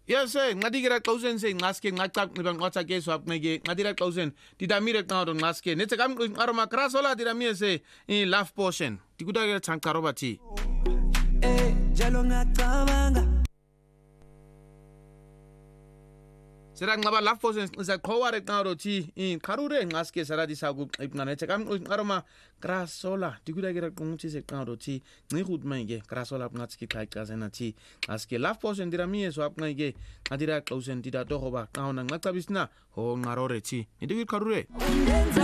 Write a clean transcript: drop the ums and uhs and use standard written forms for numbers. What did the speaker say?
Yes, ngadikira xawusen se ngaske ngacap ngiba ngqotha ke swapneke ngadira xawusen didamire qado ngaske nethe kam nqaroma krasola didamie se in love portion dikudakela thankaro bathi jalo ngacabanga sera ngaba love portion sizaqhowa reqado thi in qarure ngaske saradi sakuqibna nethe kam nqaroma krasola dikudakela qunguthi seqado thi ngihut manje krasola ngatski xaxazena thi ngaske love portion didamie swapneke ngadira xawusen didatogo ba qawona ngacabisina ho nqarore thi ndiqarure